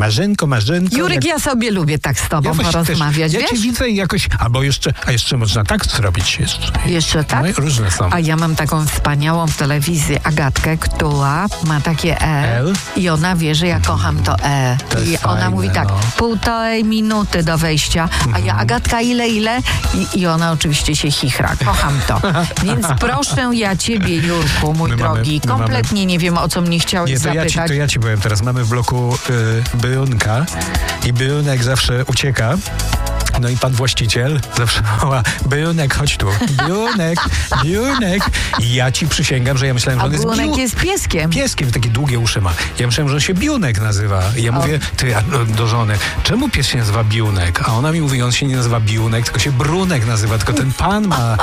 Marzenko. Jurek, ja sobie lubię tak z tobą porozmawiać, ja wiesz? cię widzę i jakoś, a jeszcze można tak zrobić jeszcze. Jeszcze tak? No i różne są. A ja mam taką wspaniałą w telewizji Agatkę, która ma takie L? i ona wie, że ja kocham to To jest I ona fajne, mówi tak, no. 1,5 minuty do wejścia, a ja Agatka ile? I ona oczywiście się chichra. Kocham to. Więc proszę ja ciebie, Jurku, mój drogi, kompletnie nie wiem, o co mnie chciałeś zapytać. To ja ci powiem teraz. Mamy w bloku Byunka i Byunek zawsze ucieka. No i pan właściciel zawsze woła: Byunek, chodź tu. Byunek. I ja ci przysięgam, że ja myślałem, że on jest Byunek jest pieskiem. Pieskiem, takie długie uszy ma. Ja myślałem, że on się Biunek nazywa. I ja mówię do żony, czemu pies się nazywa Biunek? A ona mi mówi, on się nie nazywa Biunek, tylko się Brunek nazywa, tylko ten pan ma